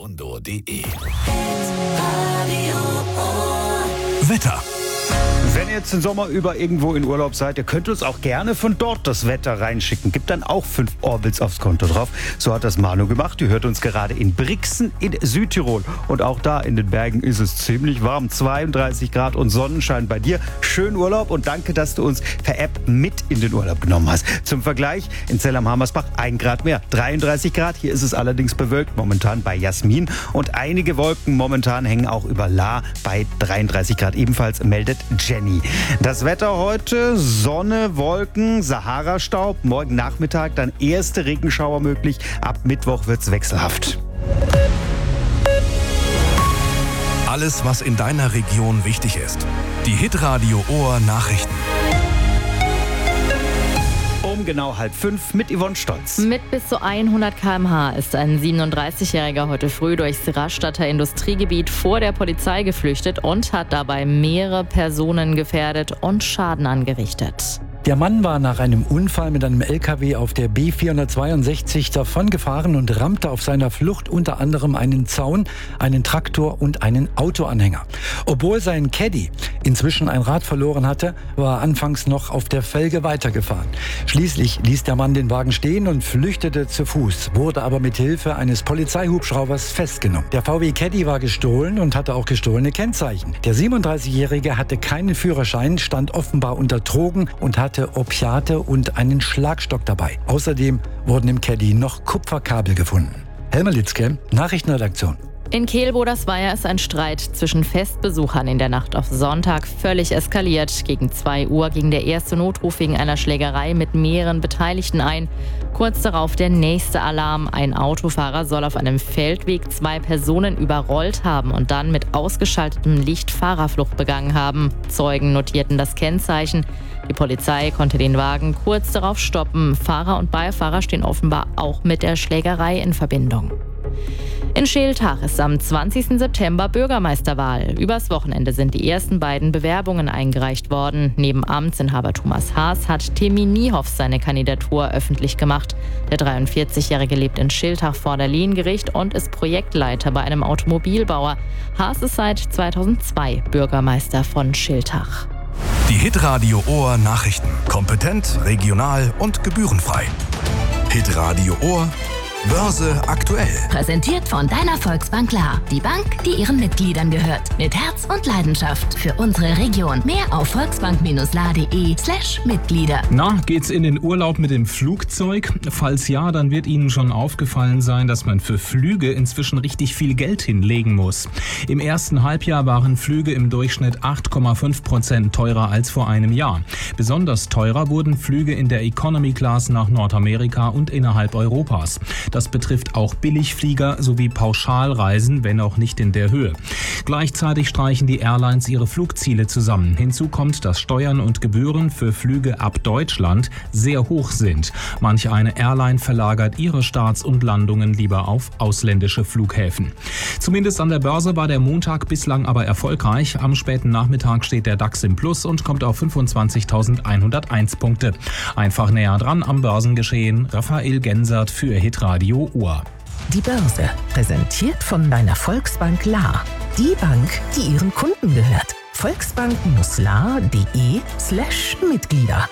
hitradio.de. Wetter. Wenn ihr jetzt den Sommer über irgendwo in Urlaub seid, ihr könnt uns auch gerne von dort das Wetter reinschicken. Gibt dann auch 5 Orbits aufs Konto drauf. So hat das Manu gemacht. Ihr hört uns gerade in Brixen in Südtirol. Und auch da in den Bergen ist es ziemlich warm. 32 Grad und Sonnenschein bei dir. Schönen Urlaub und danke, dass du uns per App mit in den Urlaub genommen hast. Zum Vergleich, in Zell am Hammersbach 1 Grad mehr. 33 Grad. Hier ist es allerdings bewölkt momentan bei Jasmin. Und einige Wolken momentan hängen auch über Lahr bei 33 Grad ebenfalls, meldet Jenny. Das Wetter heute, Sonne, Wolken, Sahara-Staub. Morgen Nachmittag dann erste Regenschauer möglich. Ab Mittwoch wird's wechselhaft. Alles, was in deiner Region wichtig ist. Die Hitradio Ohr Nachrichten. Um genau 4:30 mit Yvonne Stolz. Mit bis zu 100 km/h ist ein 37-Jähriger heute früh durchs Rastatter Industriegebiet vor der Polizei geflüchtet und hat dabei mehrere Personen gefährdet und Schaden angerichtet. Der Mann war nach einem Unfall mit einem LKW auf der B462 davongefahren und rammte auf seiner Flucht unter anderem einen Zaun, einen Traktor und einen Autoanhänger. Obwohl sein Caddy inzwischen ein Rad verloren hatte, war er anfangs noch auf der Felge weitergefahren. Schließlich ließ der Mann den Wagen stehen und flüchtete zu Fuß, wurde aber mit Hilfe eines Polizeihubschraubers festgenommen. Der VW Caddy war gestohlen und hatte auch gestohlene Kennzeichen. Der 37-Jährige hatte keinen Führerschein, stand offenbar unter Drogen und hatte Opiate und einen Schlagstock dabei. Außerdem wurden im Caddy noch Kupferkabel gefunden. Helmer Litzke, Nachrichtenredaktion. In Kehl-Bodersweier ist ein Streit zwischen Festbesuchern in der Nacht auf Sonntag völlig eskaliert. Gegen 2 Uhr ging der erste Notruf wegen einer Schlägerei mit mehreren Beteiligten ein. Kurz darauf der nächste Alarm. Ein Autofahrer soll auf einem Feldweg 2 Personen überrollt haben und dann mit ausgeschaltetem Licht Fahrerflucht begangen haben. Zeugen notierten das Kennzeichen. Die Polizei konnte den Wagen kurz darauf stoppen. Fahrer und Beifahrer stehen offenbar auch mit der Schlägerei in Verbindung. In Scheeltach ist am 20. September Bürgermeisterwahl. Übers Wochenende sind die ersten beiden Bewerbungen eingereicht worden. Neben Amtsinhaber Thomas Haas hat Timmy Niehoff seine Kandidatur öffentlich gemacht. Der 43-Jährige lebt in Scheeltach vor der Lehngericht und ist Projektleiter bei einem Automobilbauer. Haas ist seit 2002 Bürgermeister von Scheeltach. Die Hitradio Ohr Nachrichten. Kompetent, regional und gebührenfrei. Hitradio Ohr Börse aktuell. Präsentiert von deiner Volksbank Lahr. Die Bank, die ihren Mitgliedern gehört. Mit Herz und Leidenschaft für unsere Region. Mehr auf volksbank-lahr.de/Mitglieder. Na, geht's in den Urlaub mit dem Flugzeug? Falls ja, dann wird Ihnen schon aufgefallen sein, dass man für Flüge inzwischen richtig viel Geld hinlegen muss. Im ersten Halbjahr waren Flüge im Durchschnitt 8,5% teurer als vor einem Jahr. Besonders teurer wurden Flüge in der Economy Class nach Nordamerika und innerhalb Europas. Das betrifft auch Billigflieger sowie Pauschalreisen, wenn auch nicht in der Höhe. Gleichzeitig streichen die Airlines ihre Flugziele zusammen. Hinzu kommt, dass Steuern und Gebühren für Flüge ab Deutschland sehr hoch sind. Manch eine Airline verlagert ihre Starts und Landungen lieber auf ausländische Flughäfen. Zumindest an der Börse war der Montag bislang aber erfolgreich. Am späten Nachmittag steht der DAX im Plus und kommt auf 25.101 Punkte. Einfach näher dran am Börsengeschehen. Raphael Gensert für Hitradio Ohr. Die Börse, präsentiert von deiner Volksbank Lahr. Die Bank, die ihren Kunden gehört. volksbank-lahr.de/Mitglieder.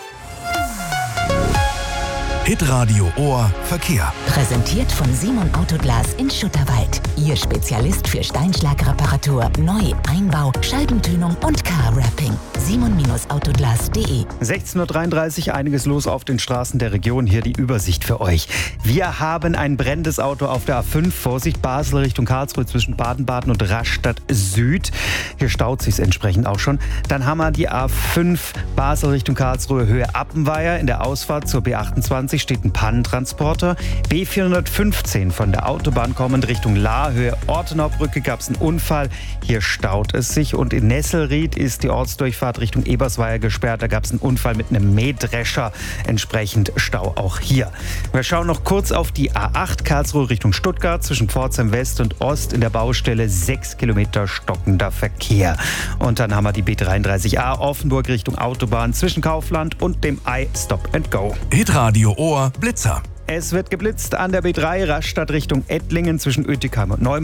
Hitradio Ohr Verkehr. Präsentiert von Simon Autoglas in Schutterwald. Ihr Spezialist für Steinschlagreparatur, Neu-, Einbau, Scheibentönung und Car-Wrapping. Simon-Autoglas.de. 16.33 Uhr, einiges los auf den Straßen der Region. Hier die Übersicht für euch. Wir haben ein brennendes Auto auf der A5. Vorsicht, Basel Richtung Karlsruhe zwischen Baden-Baden und Rastatt Süd. Hier staut sich's entsprechend auch schon. Dann haben wir die A5 Basel Richtung Karlsruhe Höhe Appenweier. In der Ausfahrt zur B28 steht ein Pannentransporter. B415 von der Autobahn kommend Richtung Lahr, Höhe Ortenaubrücke gab es einen Unfall. Hier staut es sich. Und in Nesselried ist die Ortsdurchfahrt Richtung Ebersweier gesperrt. Da gab es einen Unfall mit einem Mähdrescher. Entsprechend Stau auch hier. Wir schauen noch kurz auf die A8 Karlsruhe Richtung Stuttgart zwischen Pforzheim West und Ost. In der Baustelle 6 Kilometer stockender Verkehr. Und dann haben wir die B33A Offenburg Richtung Autobahn zwischen Kaufland und dem Stop and Go. Hitradio Ohr Blitzer. Es wird geblitzt an der B3 Rastatt Richtung Ettlingen zwischen Uetikheim und Neumarkt.